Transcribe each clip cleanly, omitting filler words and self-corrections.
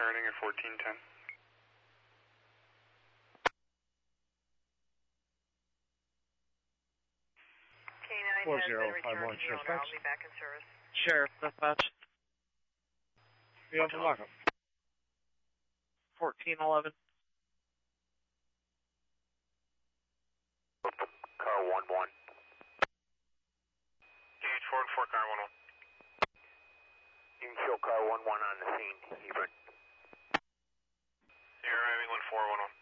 returning at 1410. K9 has been returned to the owner. I'll be back in service. Sheriff, dispatch. Be open lockup. 1411. Car 11. DH4 and 4, car 11. You can show car 11 on the scene, even. You're arriving 1411.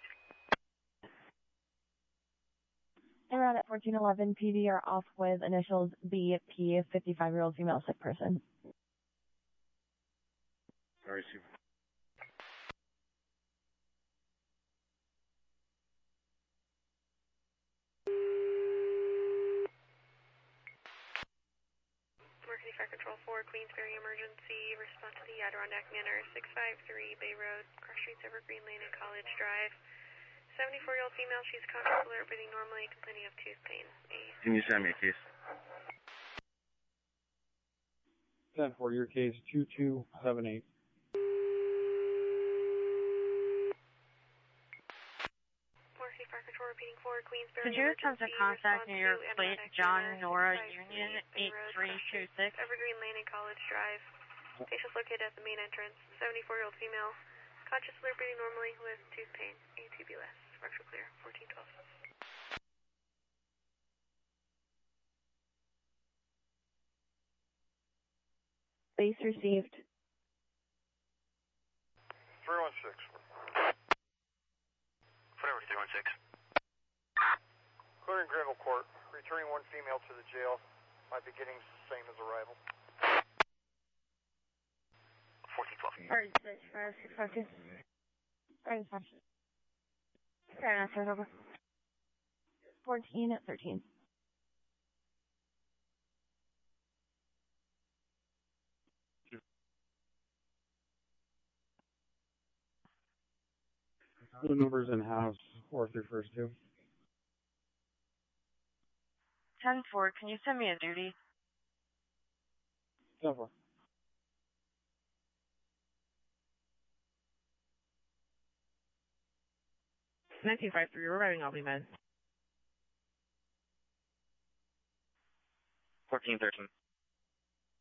Around at 1411, PD are off with initials BP, 55-year-old female sick person. Sorry, Super. Mercury Fire Control 4, Queensbury Emergency. Respond to the Adirondack Manor, 653 Bay Road, Cross Streets, Evergreen Lane, and College Drive. 74-year-old female, she's conscious, alert, breathing normally, complaining of tooth pain. Can you send me a case? 10 for your case, 2278. Mercury Fire Control repeating 4, Queensbury Could you attempt to contact New York Plate John Nora Union 8326? Evergreen Lane and College Drive. Patient's located at the main entrance. 74-year-old female, conscious, alert, breathing normally with tooth pain. ATBLS. Structure clear. 1412. Base received. 316. Whatever, 316. Clearing Granville Court. Returning one female to the jail. My beginnings the same as arrival. 1412. Alright, 652. Alright, dispatch. Okay, answer over. 1413. The numbers in house, 4 through first 2. 10-4, can you send me a duty? 10-4. We're arriving, I'll be med. 1413.